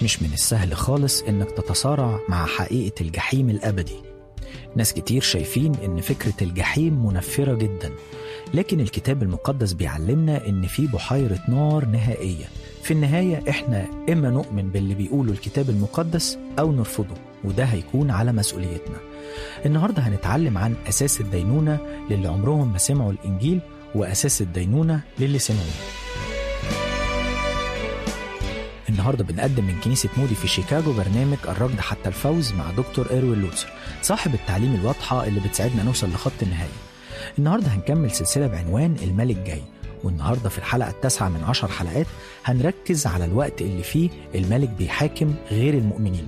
مش من السهل خالص إنك تتصارع مع حقيقة الجحيم الأبدي. ناس كتير شايفين إن فكرة الجحيم منفرة جدا، لكن الكتاب المقدس بيعلمنا إن في بحيرة نار نهائية. في النهاية إحنا إما نؤمن باللي بيقوله الكتاب المقدس أو نرفضه، وده هيكون على مسؤوليتنا. النهاردة هنتعلم عن أساس الدينونة للي عمرهم ما سمعوا الإنجيل، وأساس الدينونة للي سمعوه. النهاردة بنقدم من كنيسة مودي في شيكاغو برنامج الركض حتى الفوز مع دكتور إيروين لوتسر، صاحب التعليم الواضحة اللي بتساعدنا نوصل لخط النهاية. النهاردة هنكمل سلسلة بعنوان الملك جاي، والنهاردة في الحلقة 9 من 10 حلقات هنركز على الوقت اللي فيه الملك بيحاكم غير المؤمنين.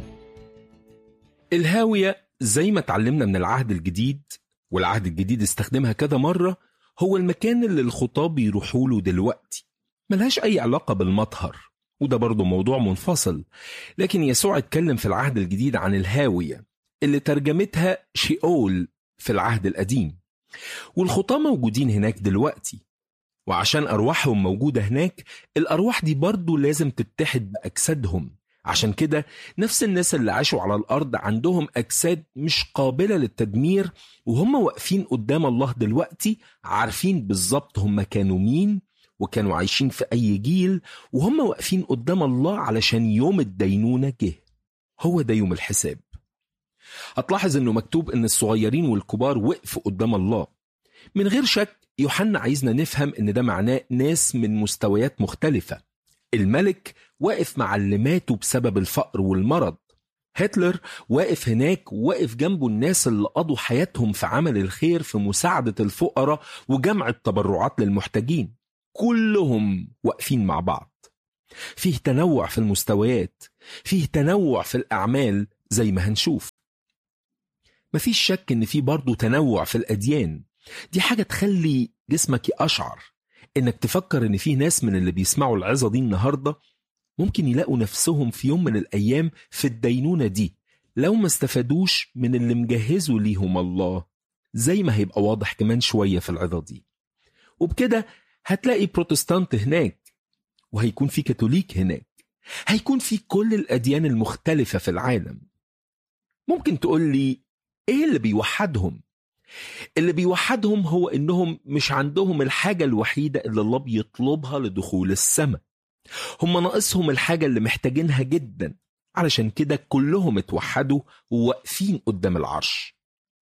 الهاوية زي ما اتعلمنا من العهد الجديد، والعهد الجديد استخدمها كذا مرة، هو المكان اللي الخطاب بيروحوا له دلوقتي. ملهاش أي علاقة بالمطهر، وده برضو موضوع منفصل. لكن يسوع اتكلم في العهد الجديد عن الهاوية اللي ترجمتها شيئول في العهد القديم، والخطاة موجودين هناك دلوقتي. وعشان أرواحهم موجودة هناك، الأرواح دي برضو لازم تتحد بأجسادهم. عشان كده نفس الناس اللي عاشوا على الأرض عندهم أجساد مش قابلة للتدمير، وهم واقفين قدام الله دلوقتي عارفين بالظبط هم كانوا مين وكانوا عايشين في أي جيل، وهم واقفين قدام الله علشان يوم الدينونة جه. هو ده يوم الحساب. هتلاحظ انه مكتوب ان الصغيرين والكبار وقفوا قدام الله. من غير شك يوحنا عايزنا نفهم ان ده معناه ناس من مستويات مختلفة. الملك واقف مع اللي ماتوا بسبب الفقر والمرض. هتلر واقف هناك، واقف جنبه الناس اللي قضوا حياتهم في عمل الخير في مساعدة الفقراء وجمع التبرعات للمحتاجين. كلهم واقفين مع بعض. فيه تنوع في المستويات، فيه تنوع في الأعمال زي ما هنشوف. مفيش شك ان فيه برضو تنوع في الأديان. دي حاجة تخلي جسمك يقشعر انك تفكر ان فيه ناس من اللي بيسمعوا العظة دي النهاردة ممكن يلاقوا نفسهم في يوم من الأيام في الدينونة دي لو ما استفادوش من اللي مجهزوا ليهم الله، زي ما هيبقى واضح كمان شوية في العظة دي. وبكده هتلاقي بروتستانت هناك، وهيكون في كاثوليك هناك، هيكون في كل الأديان المختلفة في العالم. ممكن تقول لي ايه اللي بيوحدهم؟ اللي بيوحدهم هو انهم مش عندهم الحاجة الوحيدة اللي الله بيطلبها لدخول السماء. هم ناقصهم الحاجة اللي محتاجينها جدا، علشان كده كلهم اتوحدوا وواقفين قدام العرش.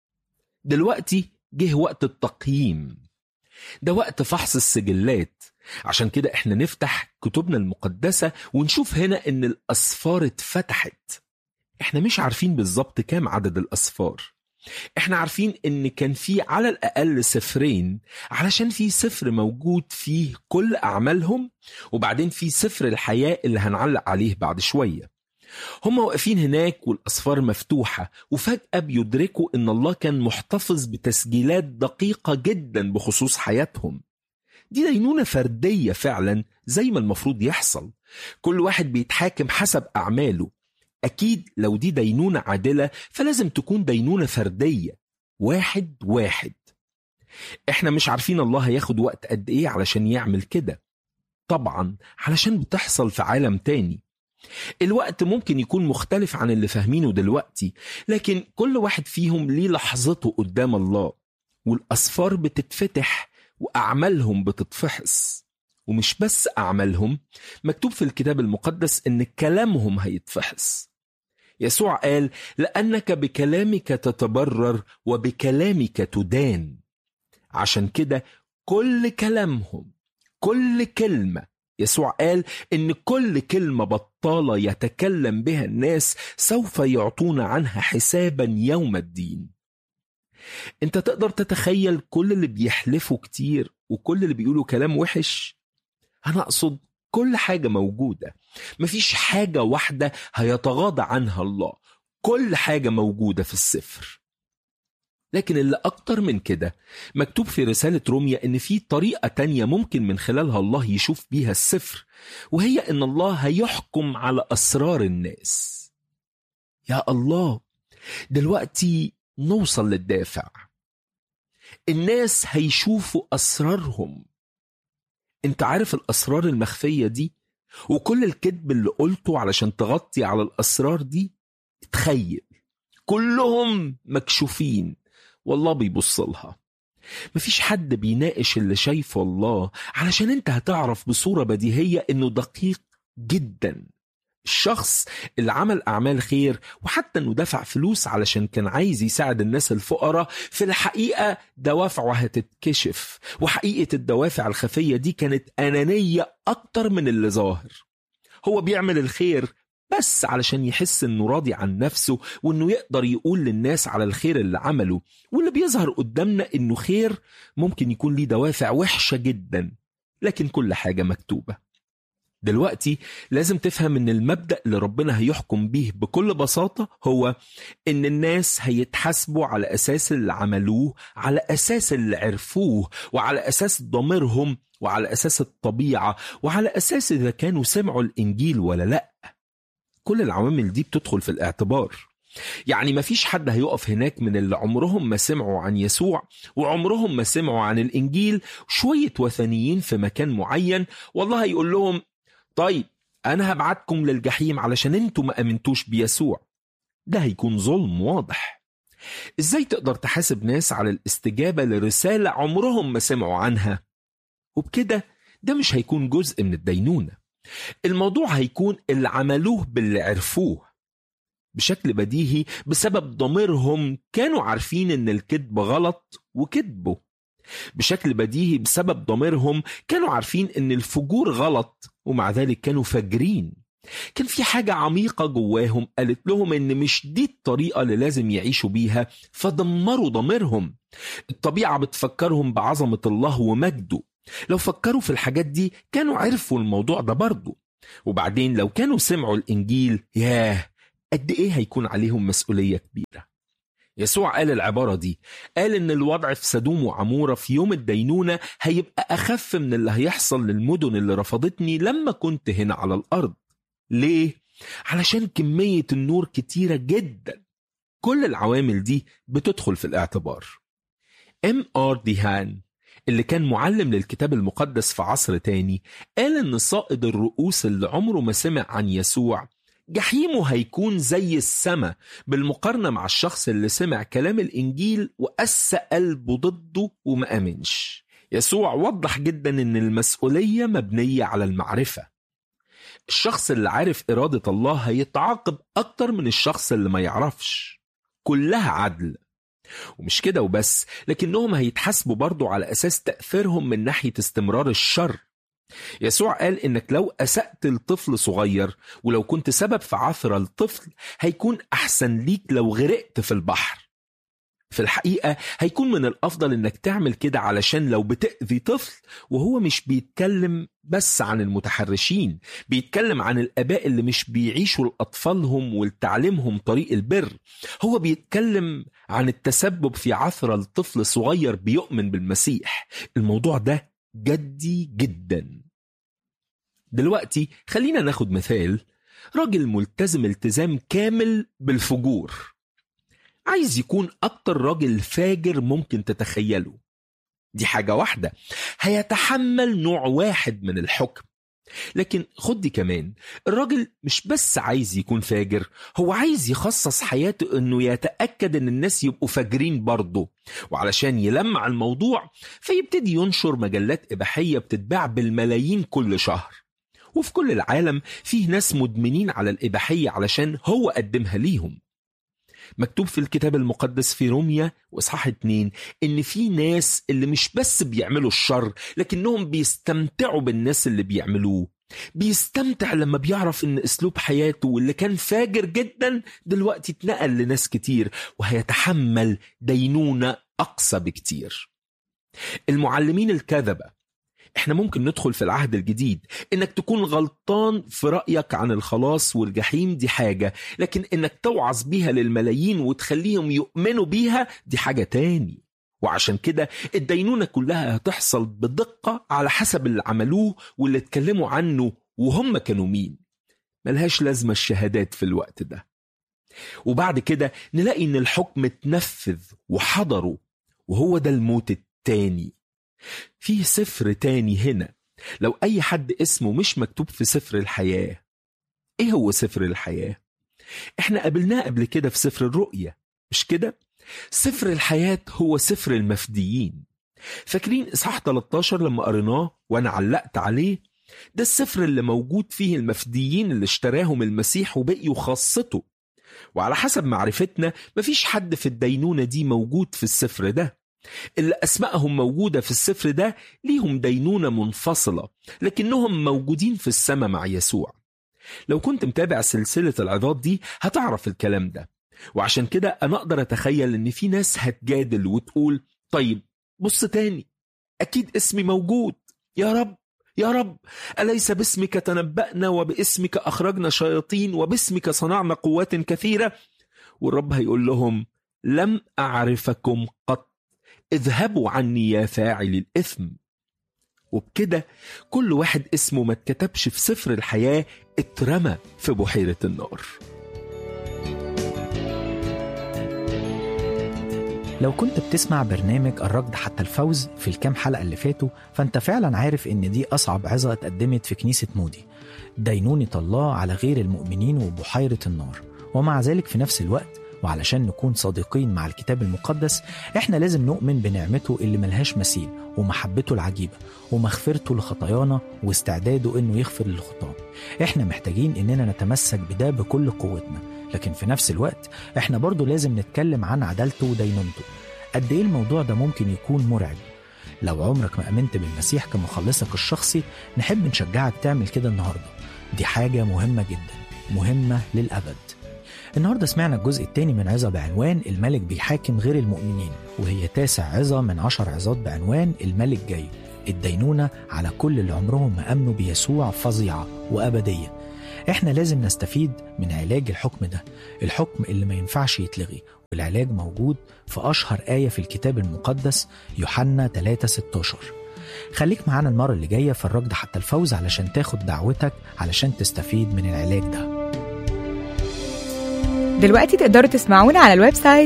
دلوقتي جه وقت التقييم، ده وقت فحص السجلات. عشان كده احنا نفتح كتبنا المقدسة ونشوف هنا ان الأسفار اتفتحت. احنا مش عارفين بالظبط كام عدد الأسفار. احنا عارفين ان كان في على الأقل سفرين، علشان في سفر موجود فيه كل أعمالهم، وبعدين في سفر الحياة اللي هنعلق عليه بعد شوية. هم واقفين هناك والأسفار مفتوحة، وفجأة بيدركوا ان الله كان محتفظ بتسجيلات دقيقة جدا بخصوص حياتهم. دي دينونة فردية فعلا زي ما المفروض يحصل. كل واحد بيتحاكم حسب أعماله. أكيد لو دي دينونة عادلة فلازم تكون دينونة فردية، واحد واحد. احنا مش عارفين الله هياخد وقت قد ايه علشان يعمل كده. طبعا علشان بتحصل في عالم تاني. الوقت ممكن يكون مختلف عن اللي فاهمينه دلوقتي، لكن كل واحد فيهم ليه لحظته قدام الله، والأسفار بتتفتح وأعمالهم بتتفحص. ومش بس أعمالهم، مكتوب في الكتاب المقدس إن كلامهم هيتفحص. يسوع قال: لأنك بكلامك تتبرر وبكلامك تدان. عشان كده كل كلامهم، كل كلمة، يسوع قال إن كل كلمة بطالة يتكلم بها الناس سوف يعطون عنها حسابا يوم الدين. انت تقدر تتخيل كل اللي بيحلفوا كتير وكل اللي بيقولوا كلام وحش؟ أنا أقصد كل حاجة موجودة، مفيش حاجة واحدة هيتغاضى عنها الله. كل حاجة موجودة في السفر. لكن اللي أكتر من كده مكتوب في رسالة روميا إن في طريقة تانية ممكن من خلالها الله يشوف بيها السفر، وهي إن الله هيحكم على أسرار الناس. يا الله، دلوقتي نوصل للدافع. الناس هيشوفوا أسرارهم. انت عارف الأسرار المخفية دي وكل الكذب اللي قلته علشان تغطي على الأسرار دي، تخيل كلهم مكشوفين والله بيبص لها. مفيش حد بيناقش اللي شايفه الله، علشان انت هتعرف بصورة بديهية انه دقيق جدا. الشخص اللي عمل أعمال خير وحتى انه دفع فلوس علشان كان عايز يساعد الناس الفقراء، في الحقيقة دوافعه هتتكشف، وحقيقة الدوافع الخفية دي كانت أنانية أكتر من اللي ظاهر. هو بيعمل الخير بس علشان يحس انه راضي عن نفسه، وانه يقدر يقول للناس على الخير اللي عمله. واللي بيظهر قدامنا انه خير ممكن يكون ليه دوافع وحشة جدا، لكن كل حاجة مكتوبة. دلوقتي لازم تفهم ان المبدأ اللي ربنا هيحكم بيه بكل بساطة هو ان الناس هيتحاسبوا على اساس اللي عملوه، على اساس اللي عرفوه، وعلى اساس ضميرهم، وعلى اساس الطبيعة، وعلى اساس اذا كانوا سمعوا الانجيل ولا لا. كل العوامل دي بتدخل في الاعتبار. يعني مفيش حد هيقف هناك من اللي عمرهم ما سمعوا عن يسوع وعمرهم ما سمعوا عن الإنجيل، شوية وثنيين في مكان معين، والله هيقول لهم طيب أنا هبعتكم للجحيم علشان انتوا ما أمنتوش بيسوع. ده هيكون ظلم واضح. إزاي تقدر تحاسب ناس على الاستجابة لرسالة عمرهم ما سمعوا عنها؟ وبكده ده مش هيكون جزء من الدينونة. الموضوع هيكون اللي عملوه باللي عرفوه. بشكل بديهي بسبب ضميرهم كانوا عارفين ان الكذب غلط وكذبوا. بشكل بديهي بسبب ضميرهم كانوا عارفين ان الفجور غلط ومع ذلك كانوا فاجرين. كان في حاجة عميقة جواهم قالت لهم ان مش دي الطريقة اللي لازم يعيشوا بيها، فدمروا ضميرهم. الطبيعة بتفكرهم بعظمة الله ومجده. لو فكروا في الحاجات دي كانوا عرفوا الموضوع ده برضو. وبعدين لو كانوا سمعوا الإنجيل، ياه قد إيه هيكون عليهم مسؤولية كبيرة. يسوع قال العبارة دي، قال إن الوضع في سدوم وعمورة في يوم الدينونة هيبقى أخف من اللي هيحصل للمدن اللي رفضتني لما كنت هنا على الأرض. ليه؟ علشان كمية النور كتيرة جدا. كل العوامل دي بتدخل في الاعتبار. M.R. ديهان اللي كان معلم للكتاب المقدس في عصر تاني قال إن صائد الرؤوس اللي عمره ما سمع عن يسوع جحيمه هيكون زي السماء بالمقارنة مع الشخص اللي سمع كلام الإنجيل وقسى قلبه ضده وما أمنش. يسوع وضح جدا إن المسؤولية مبنية على المعرفة. الشخص اللي عارف إرادة الله هيتعاقب أكتر من الشخص اللي ما يعرفش. كلها عدل. ومش كده وبس، لكنهم هيتحاسبوا برضو على أساس تأثيرهم من ناحية استمرار الشر. يسوع قال إنك لو أسأت لطفل صغير ولو كنت سبب في عثرة الطفل هيكون أحسن ليك لو غرقت في البحر. في الحقيقة هيكون من الأفضل إنك تعمل كده علشان لو بتأذي طفل وهو مش بيتكلم بس عن المتحرشين، بيتكلم عن الآباء اللي مش بيعيشوا لأطفالهم ولتعليمهم طريق البر. هو بيتكلم عن التسبب في عثرة لطفل صغير بيؤمن بالمسيح. الموضوع ده جدي جدا. دلوقتي خلينا ناخد مثال. راجل ملتزم التزام كامل بالفجور، عايز يكون أكتر راجل فاجر ممكن تتخيله. دي حاجة واحدة، هيتحمل نوع واحد من الحكم. لكن خد دي كمان، الراجل مش بس عايز يكون فاجر، هو عايز يخصص حياته انه يتأكد ان الناس يبقوا فاجرين برضه. وعلشان يلمع الموضوع فيبتدي ينشر مجلات إباحية بتتباع بالملايين كل شهر. وفي كل العالم فيه ناس مدمنين على الإباحية علشان هو قدمها ليهم. مكتوب في الكتاب المقدس في روميا وإصحاح 2 إن في ناس اللي مش بس بيعملوا الشر لكنهم بيستمتعوا بالناس اللي بيعملوه. بيستمتع لما بيعرف إن أسلوب حياته واللي كان فاجر جدا دلوقتي اتنقل لناس كتير، وهيتحمل دينونة أقصى بكتير. المعلمين الكذبة، احنا ممكن ندخل في العهد الجديد. انك تكون غلطان في رأيك عن الخلاص والجحيم دي حاجة، لكن انك توعظ بيها للملايين وتخليهم يؤمنوا بيها دي حاجة تاني. وعشان كده الدينونة كلها هتحصل بدقة على حسب اللي عملوه واللي اتكلموا عنه وهم كانوا مين. ملهاش لازمة الشهادات في الوقت ده. وبعد كده نلاقي ان الحكم اتنفذ وحضروا، وهو ده الموت التاني. فيه سفر تاني هنا، لو أي حد اسمه مش مكتوب في سفر الحياة، إيه هو سفر الحياة؟ إحنا قابلناه قبل كده في سفر الرؤيا، مش كده؟ سفر الحياة هو سفر المفديين. فاكرين إصحاح 13 لما قريناه وأنا علقت عليه؟ ده السفر اللي موجود فيه المفديين اللي اشتراهم المسيح وبقيوا خاصته. وعلى حسب معرفتنا مفيش حد في الدينونة دي موجود في السفر ده. اللي أسمائهم موجودة في السفر ده ليهم دينونة منفصلة، لكنهم موجودين في السماء مع يسوع. لو كنت متابع سلسلة العظات دي هتعرف الكلام ده. وعشان كده أنا أقدر أتخيل إن في ناس هتجادل وتقول طيب بص تاني، أكيد اسمي موجود. يا رب يا رب، أليس باسمك تنبأنا وباسمك أخرجنا شياطين وباسمك صنعنا قوات كثيرة؟ والرب هيقول لهم لم أعرفكم قط، اذهبوا عني يا فاعل الإثم. وبكده كل واحد اسمه ما اتكتبش في سفر الحياة اترمى في بحيرة النار. لو كنت بتسمع برنامج الركض حتى الفوز في الكام حلقة اللي فاتوا، فانت فعلا عارف ان دي أصعب عظة اتقدمت في كنيسة مودي، دينونة الله على غير المؤمنين وبحيرة النار. ومع ذلك في نفس الوقت، وعلشان نكون صادقين مع الكتاب المقدس، احنا لازم نؤمن بنعمته اللي ملهاش مثيل ومحبته العجيبة ومغفرته لخطايانا واستعداده انه يغفر للخطاة. احنا محتاجين اننا نتمسك بده بكل قوتنا، لكن في نفس الوقت احنا برضو لازم نتكلم عن عدالته ودينونته. قد ايه الموضوع ده ممكن يكون مرعب. لو عمرك ما امنت بالمسيح كمخلصك الشخصي، نحب نشجعك تعمل كده النهاردة. دي حاجة مهمة جدا، مهمة للأبد. النهاردة سمعنا الجزء الثاني من عظة بعنوان الملك بيحاكم غير المؤمنين، وهي 9 عظة من 10 عظات بعنوان الملك جاي. الدينونة على كل اللي عمرهم ما أمنوا بيسوع فظيعة وأبدية. احنا لازم نستفيد من علاج الحكم ده، الحكم اللي ما ينفعش يتلغي، والعلاج موجود في أشهر آية في الكتاب المقدس، يوحنا 3:16. خليك معانا المرة اللي جاية في الركض حتى الفوز علشان تاخد دعوتك علشان تستفيد من العلاج ده. دلوقتي تقدروا تسمعونا على الويب سايت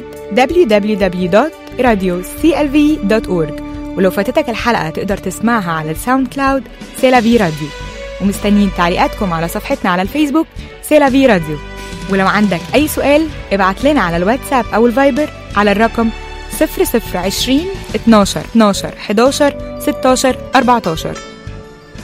www.radioclv.org، ولو فاتتك الحلقة تقدر تسمعها على الساوند كلاود سيلافي راديو. ومستنيين تعليقاتكم على صفحتنا على الفيسبوك سيلافي راديو. ولو عندك أي سؤال ابعت لنا على الواتساب أو الفايبر على الرقم 0020 12 12 11 16 14.